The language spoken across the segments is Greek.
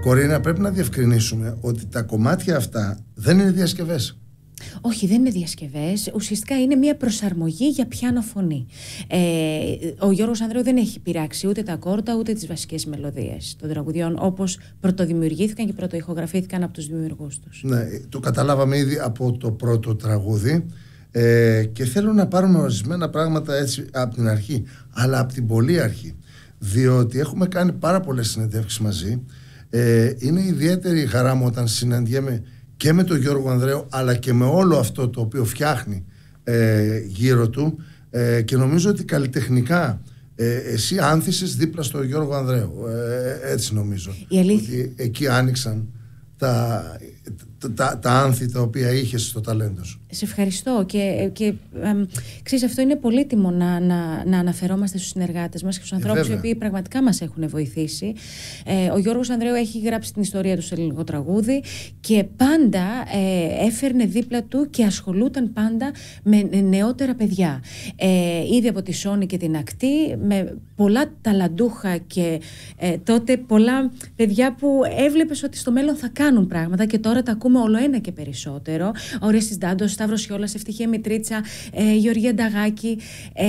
Κορίνα, πρέπει να διευκρινίσουμε ότι τα κομμάτια αυτά δεν είναι διασκευές. Όχι, δεν είναι διασκευές. Ουσιαστικά είναι μια προσαρμογή για πιάνο φωνή. Ο Γιώργος Ανδρέου δεν έχει πειράξει ούτε τα ακόρτα ούτε τις βασικές μελωδίες των τραγουδιών, όπως πρωτοδημιουργήθηκαν και πρωτοηχογραφήθηκαν από τους δημιουργούς τους. Ναι, το καταλάβαμε ήδη από το πρώτο τραγούδι. Και θέλω να πάρουμε ορισμένα πράγματα έτσι από την αρχή, αλλά από την πολύ αρχή, διότι έχουμε κάνει πάρα πολλές συνεντεύξεις μαζί. Είναι ιδιαίτερη η χαρά μου όταν συναντιέμαι και με τον Γιώργο Ανδρέου, αλλά και με όλο αυτό το οποίο φτιάχνει γύρω του, και νομίζω ότι καλλιτεχνικά εσύ άνθησες δίπλα στο Γιώργο Ανδρέου, έτσι νομίζω. Ότι εκεί άνοιξαν τα άνθη τα οποία είχες στο ταλέντο σου. Σε ευχαριστώ και ξέρεις, αυτό είναι πολύτιμο να αναφερόμαστε στους συνεργάτες μας και στους ανθρώπους οι οποίοι πραγματικά μας έχουν βοηθήσει. Ο Γιώργος Ανδρέου έχει γράψει την ιστορία του στο ελληνικό τραγούδι και πάντα έφερνε δίπλα του και ασχολούταν πάντα με νεότερα παιδιά. Ήδη από τη Σόνη και την Ακτή, με πολλά ταλαντούχα και τότε πολλά παιδιά που έβλεπες ότι στο μέλλον θα κάνουν πράγματα και τώρα τα ακούμε όλο ένα και περισσότερο. Ο Ρέστης Ντάντος, Σταύρος Σιόλας, Ευτυχία Μητρίτσα, Γεωργία Νταγάκη,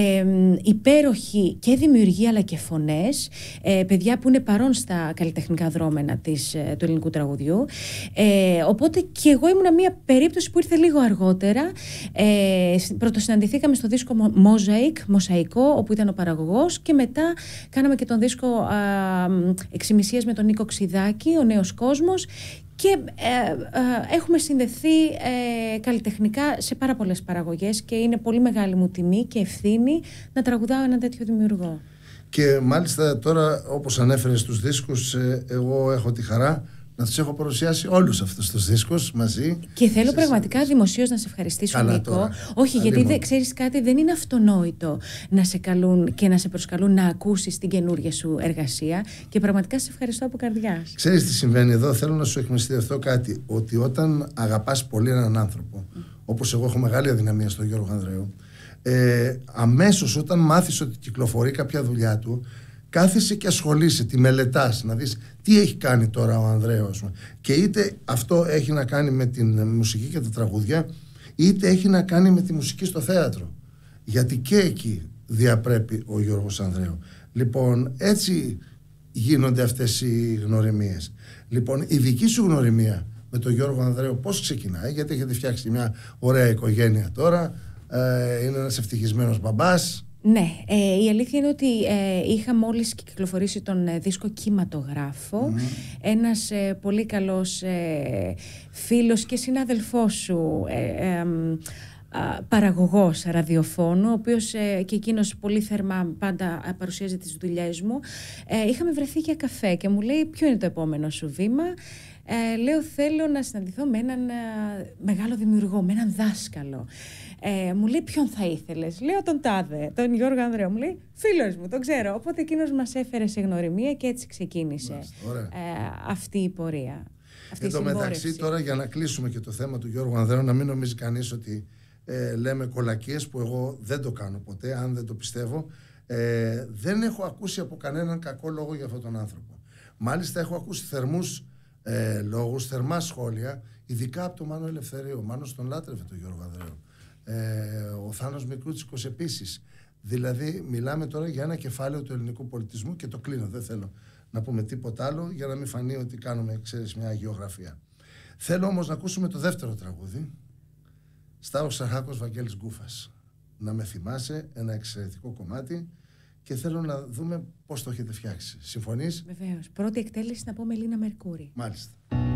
υπέροχοι και δημιουργοί αλλά και φωνές, παιδιά που είναι παρόν στα καλλιτεχνικά δρόμενα του ελληνικού τραγουδιού. Οπότε και εγώ ήμουνα μια περίπτωση που ήρθε λίγο αργότερα. Πρωτοσυναντηθήκαμε στο δίσκο Μοσαϊκό, όπου ήταν ο παραγωγός, και μετά κάναμε και τον δίσκο Εξημισίας με τον Νίκο Ξιδάκη, Ο Νέος Κόσμος. Και έχουμε συνδεθεί καλλιτεχνικά σε πάρα πολλές παραγωγές και είναι πολύ μεγάλη μου τιμή και ευθύνη να τραγουδάω έναν τέτοιο δημιουργό. Και μάλιστα τώρα, όπως ανέφερες τους δίσκους, εγώ έχω τη χαρά να τους έχω παρουσιάσει όλους αυτούς τους δίσκους μαζί. Και θέλω πραγματικά δημοσίως να σε ευχαριστήσω, Νίκο. Όχι, γιατί ξέρεις κάτι, δεν είναι αυτονόητο να σε καλούν και να σε προσκαλούν να ακούσεις την καινούργια σου εργασία. Και πραγματικά σε ευχαριστώ από καρδιάς. Ξέρεις τι συμβαίνει εδώ, θέλω να σου εκμυστηρευτώ κάτι. Ότι όταν αγαπάς πολύ έναν άνθρωπο, όπως εγώ έχω μεγάλη αδυναμία στον Γιώργο Ανδρέου, αμέσως όταν μάθεις ότι κυκλοφορεί κάποια δουλειά του, κάθεσαι και ασχολείσαι, τη μελετάς, να δεις τι έχει κάνει τώρα ο Ανδρέος. Και είτε αυτό έχει να κάνει με την μουσική και τα τραγούδια, είτε έχει να κάνει με τη μουσική στο θέατρο. Γιατί και εκεί διαπρέπει ο Γιώργος Ανδρέου. Λοιπόν, έτσι γίνονται αυτές οι γνωριμίες. Λοιπόν, η δική σου γνωριμία με τον Γιώργο Ανδρέου πώς ξεκινάει? Γιατί έχετε φτιάξει μια ωραία οικογένεια τώρα, είναι ένας ευτυχισμένος μπαμπάς. Ναι, η αλήθεια είναι ότι είχα μόλις κυκλοφορήσει τον δίσκο Κιηματογράφο. Ένας πολύ καλός φίλος και συνάδελφός σου, παραγωγός ραδιοφώνου, ο οποίος και εκείνος πολύ θερμά πάντα παρουσίαζε τις δουλειές μου. Είχαμε βρεθεί για καφέ και μου λέει: ποιο είναι το επόμενο σου βήμα? Λέω: θέλω να συναντηθώ με έναν μεγάλο δημιουργό, με έναν δάσκαλο. Μου λέει: ποιον θα ήθελες? Λέω: τον τάδε, τον Γιώργο Ανδρέου. Μου λέει: φίλος μου, τον ξέρω. Οπότε εκείνος μας έφερε σε γνωριμία και έτσι ξεκίνησε αυτή η πορεία. Εν τω μεταξύ, τώρα για να κλείσουμε και το θέμα του Γιώργου Ανδρέου, να μην νομίζει κανείς ότι λέμε κολακίες, που εγώ δεν το κάνω ποτέ, αν δεν το πιστεύω. Δεν έχω ακούσει από κανέναν κακό λόγο για αυτόν τον άνθρωπο. Μάλιστα έχω ακούσει θερμούς λόγους, θερμά σχόλια, ειδικά από τον Μάνο Ελευθερίου. Ο Μάνος τον λάτρευε τον Γιώργο Ανδρέου. Ο Θάνος Μικρούτσικος επίσης. Δηλαδή μιλάμε τώρα για ένα κεφάλαιο του ελληνικού πολιτισμού και το κλείνω, δεν θέλω να πούμε τίποτα άλλο για να μην φανεί ότι κάνουμε, ξέρεις, μια αγιογραφία. Θέλω όμως να ακούσουμε το δεύτερο τραγούδι, Σταύρος Ξαρχάκος, Βαγγέλης Γκούφας. Να με θυμάσαι, ένα εξαιρετικό κομμάτι, και θέλω να δούμε πώς το έχετε φτιάξει. Συμφωνείς? Βεβαίως. Πρώτη εκτέλεση να πω με Λίνα Μερκούρη. Μάλιστα.